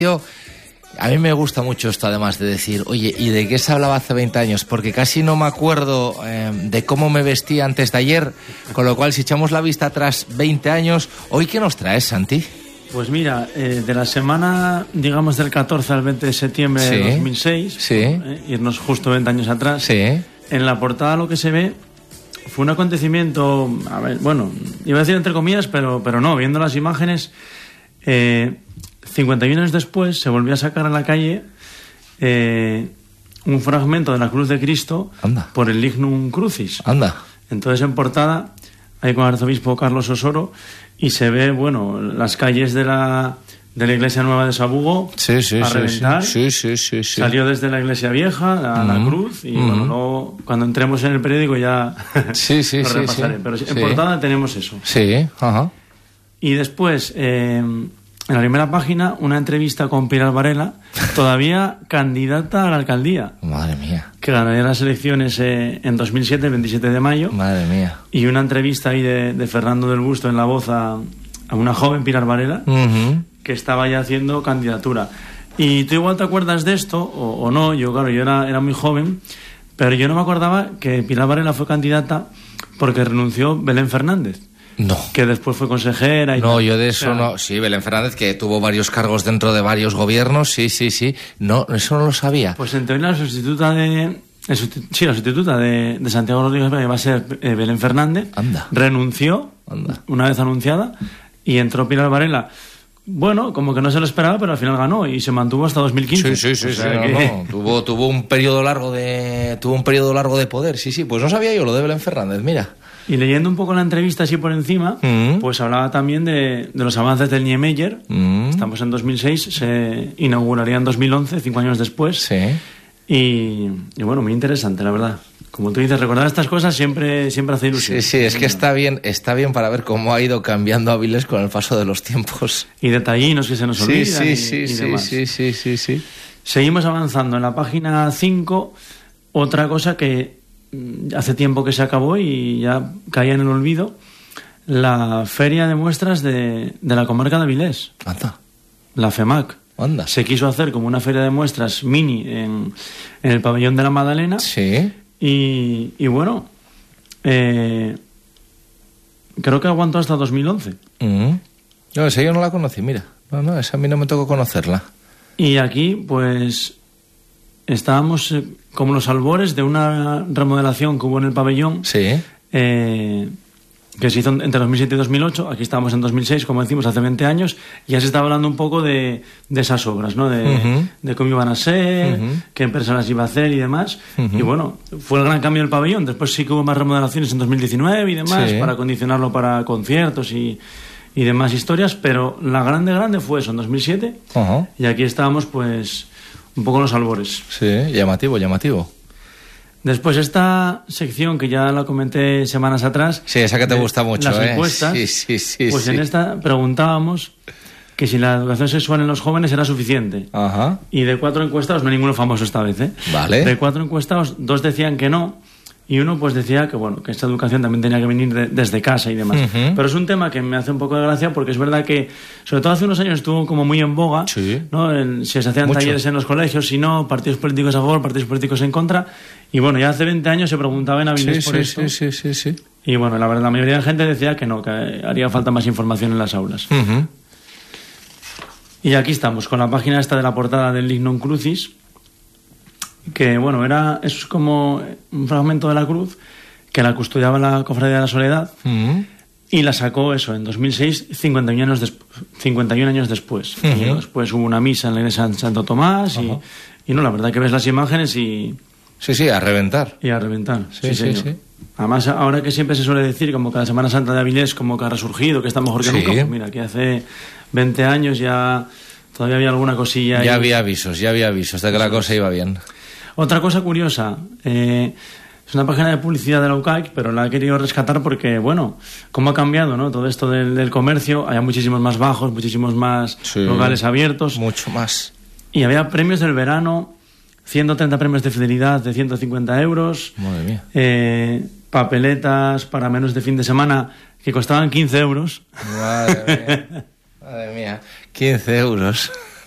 A mí me gusta mucho esto, además de decir, oye, ¿y de qué se hablaba hace 20 años? Porque casi no me acuerdo de cómo me vestía antes de ayer, con lo cual, si echamos la vista atrás 20 años, ¿hoy qué nos traes, Santi? Pues mira, de la semana, digamos, del 14 al 20 de septiembre de 2006, irnos justo 20 años atrás, en la portada lo que se ve fue un acontecimiento, a ver, bueno, iba a decir entre comillas, pero no, viendo las imágenes, 51 años después se volvió a sacar a la calle un fragmento de la cruz de Cristo. Anda. Por el Lignum Crucis. Anda. Entonces en portada hay con el arzobispo Carlos Osoro y se ve, bueno, las calles de la iglesia nueva de Sabugo a reventar. Sí. Salió desde la iglesia vieja a la cruz y bueno, luego cuando entremos en el periódico ya lo repasaré. Pero en portada tenemos eso. Sí, ajá. Y después, en la primera página, una entrevista con Pilar Varela, todavía candidata a la alcaldía. Madre mía. Que ganaría las elecciones en 2007, el 27 de mayo. Madre mía. Y una entrevista ahí de Fernando del Busto en La Voz a una joven Pilar Varela, que estaba ya haciendo candidatura. Y tú igual te acuerdas de esto, o no, yo claro, yo era muy joven, pero yo no me acordaba que Pilar Varela fue candidata porque renunció Belén Fernández. No. Que después fue consejera y no, tal. Yo de eso no. Sí, Belén Fernández, que tuvo varios cargos dentro de varios gobiernos. Sí. No, eso no lo sabía. Pues en teoría la sustituta de Santiago Rodríguez Vega va a ser Belén Fernández. Anda. Renunció. Anda. Una vez anunciada, y entró Pilar Varela. Bueno, como que no se lo esperaba, pero al final ganó y se mantuvo hasta 2015. Sí. Tuvo un periodo largo de poder. Sí. Pues no sabía yo lo de Belén Fernández, mira. Y leyendo un poco la entrevista así por encima, pues hablaba también de los avances del Niemeyer. Estamos en 2006, se inauguraría en 2011, 5 años después. Sí. Y bueno, muy interesante, la verdad. Como tú dices, recordar estas cosas siempre hace ilusión. Sí, es que está bien para ver cómo ha ido cambiando Avilés con el paso de los tiempos. Y detallinos que se nos olvidan y demás. Sí. Seguimos avanzando. En la página 5, otra cosa que hace tiempo que se acabó y ya caía en el olvido, la feria de muestras de la comarca de Avilés. Anda. La FEMAC. Anda. Se quiso hacer como una feria de muestras mini en el pabellón de la Magdalena. Sí. Y bueno, creo que aguantó hasta 2011. No, esa yo no la conocí, mira. No, esa a mí no me tocó conocerla. Y aquí, pues, estábamos como los albores de una remodelación que hubo en el pabellón. Sí. Que se hizo entre 2007 y 2008. Aquí estábamos en 2006, como decimos, hace 20 años. Y ya se estaba hablando un poco de esas obras, ¿no? De cómo iban a ser, qué empresa las iba a hacer y demás. Y bueno, fue el gran cambio del pabellón. Después sí que hubo más remodelaciones en 2019 y demás, para acondicionarlo para conciertos y demás historias. Pero la grande fue eso, en 2007. Y aquí estábamos, pues, un poco en los albores. Sí, llamativo. Después esta sección que ya la comenté semanas atrás. Sí, esa que te gusta mucho, las encuestas. Sí. Pues en esta preguntábamos que si la educación sexual en los jóvenes era suficiente. Ajá. Y de 4 encuestados, no hay ninguno famoso esta vez, ¿eh? Vale. De 4 encuestados, 2 decían que no. Y uno pues decía que bueno, que esta educación también tenía que venir desde casa y demás. Pero es un tema que me hace un poco de gracia porque es verdad que, sobre todo hace unos años, estuvo como muy en boga, ¿no? Si se hacían talleres en los colegios, si no, partidos políticos a favor, partidos políticos en contra. Y bueno, ya hace 20 años se preguntaba en Avilés por esto. Sí. Y bueno, la verdad, la mayoría de la gente decía que no, que haría falta más información en las aulas. Y aquí estamos, con la página esta de la portada del Lignum Crucis, que bueno, es como un fragmento de la cruz que la custodiaba la Cofradía de la Soledad y la sacó eso en 2006, 51 años después. Y después hubo una misa en la iglesia de Santo Tomás y no, la verdad que ves las imágenes y... Sí, a reventar. Y a reventar, sí. Además, ahora que siempre se suele decir como que la Semana Santa de Avilés como que ha resurgido, que está mejor que nunca, pues mira, que hace 20 años ya todavía había alguna cosilla. Ya había avisos de que la cosa iba bien. Otra cosa curiosa, es una página de publicidad de la UCAIC, pero la he querido rescatar porque, bueno, cómo ha cambiado, ¿no? Todo esto del comercio, hay muchísimos más bajos, muchísimos más locales abiertos. Mucho más. Y había premios del verano, 130 premios de fidelidad de 150 euros. Madre mía. Papeletas para menús de fin de semana que costaban 15 euros. Madre mía, 15 euros.